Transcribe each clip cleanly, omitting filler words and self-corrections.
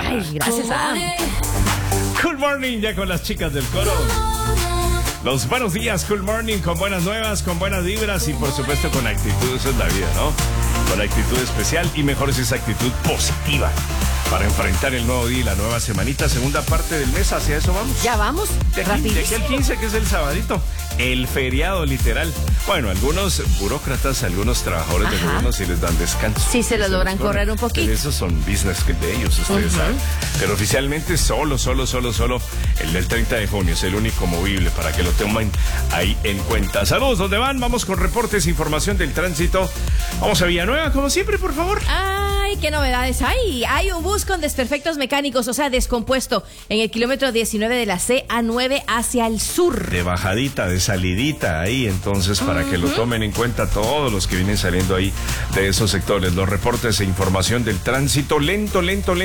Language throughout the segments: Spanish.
Ay, gracias, Cool Morning, ya con las chicas del coro. Los buenos días, Cool Morning, con buenas nuevas, con buenas vibras y por supuesto con actitud. Eso es la vida, ¿no? Con actitud especial y mejor es esa actitud positiva para enfrentar el nuevo día y la nueva semanita, segunda parte del mes. Hacia eso vamos. Ya vamos, de aquí al 15, que es el sabadito, el feriado literal. Bueno, algunos burócratas, algunos trabajadores de gobierno sí les dan descanso. Sí, se los logran correr un poquito. Pero esos son business de ellos, ustedes saben. Pero oficialmente solo el del 30 de junio es el único movible para que lo tomen ahí en cuenta. Saludos, ¿dónde van? Vamos con reportes, información del tránsito. Vamos a Villanueva, como siempre, por favor. Ay, qué novedades hay. Hay un bus con desperfectos mecánicos, o sea, descompuesto, en el kilómetro 19 de la CA9 hacia el sur. De bajadita, de salidita ahí, entonces, para que lo tomen en cuenta todos los que vienen saliendo ahí de esos sectores. Los reportes e información del tránsito, lento,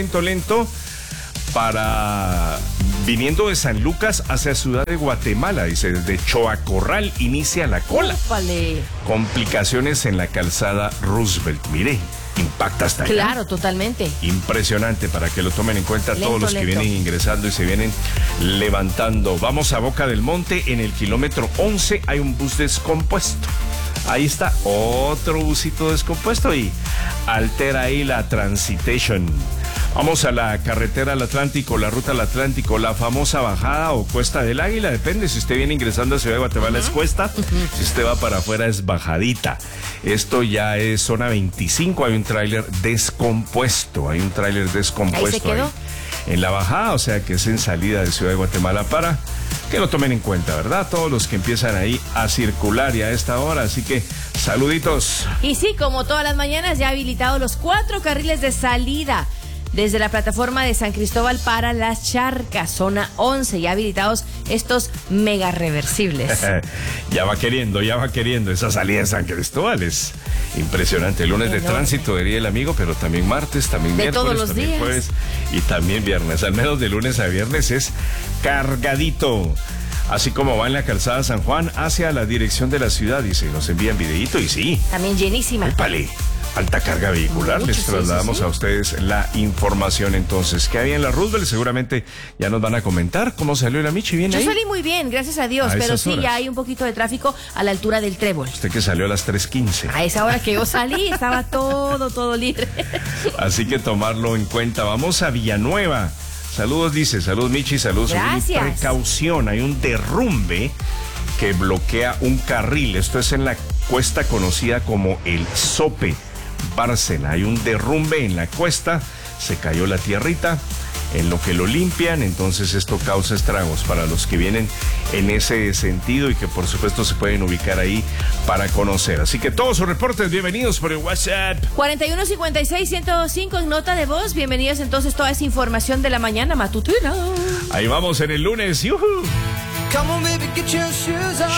para viniendo de San Lucas hacia Ciudad de Guatemala, dice, desde Choacorral inicia la cola. ¡Úpale! Complicaciones en la calzada Roosevelt, mire, impacta hasta allá. Claro, totalmente. Impresionante, para que lo tomen en cuenta todos los que vienen ingresando y se vienen levantando. Vamos a Boca del Monte, en el kilómetro 11 hay un bus descompuesto. Ahí está otro busito descompuesto y altera ahí la transitation. Vamos a la carretera al Atlántico, la ruta al Atlántico, la famosa bajada o Cuesta del Águila, depende, si usted viene ingresando a Ciudad de Guatemala es cuesta, si usted va para afuera es bajadita. Esto ya es zona 25, hay un tráiler descompuesto, Ahí se quedó. Ahí en la bajada, o sea que es en salida de Ciudad de Guatemala, para que lo tomen en cuenta, ¿verdad? Todos los que empiezan ahí a circular ya a esta hora, así que saluditos. Y sí, como todas las mañanas, ya habilitados los 4 carriles de salida desde la plataforma de San Cristóbal para Las Charcas, zona 11, ya habilitados estos mega reversibles. ya va queriendo esa salida de San Cristóbal, es impresionante. Lunes de tránsito, diría el amigo, pero también martes, también miércoles, todos los también días. Jueves y también viernes. Al menos de lunes a viernes es cargadito. Así como va en la calzada San Juan hacia la dirección de la ciudad, dice, nos envían videíto y sí. También llenísima. ¡Épale! Alta carga vehicular, les trasladamos a ustedes la información entonces. ¿Qué había en la Roosevelt? Seguramente ya nos van a comentar cómo salió la Michi. ¿Bien ahí? Yo salí muy bien, gracias a Dios, pero sí, ya hay un poquito de tráfico a la altura del Trébol. Usted que salió a las 3:15. A esa hora que yo salí, estaba todo libre. Así que tomarlo en cuenta. Vamos a Villanueva. Saludos, dice. Salud, Michi. Saludos. Gracias. Precaución, hay un derrumbe que bloquea un carril. Esto es en la cuesta conocida como el Sope Bárcena. Hay un derrumbe en la cuesta, se cayó la tierrita, en lo que lo limpian, entonces esto causa estragos para los que vienen en ese sentido y que por supuesto se pueden ubicar ahí para conocer. Así que todos sus reportes, bienvenidos por el WhatsApp. 4156-105 en nota de voz, bienvenidos entonces toda esa información de la mañana matutina. Ahí vamos en el lunes, ¡yuhu! Come on, baby, get your shoes on.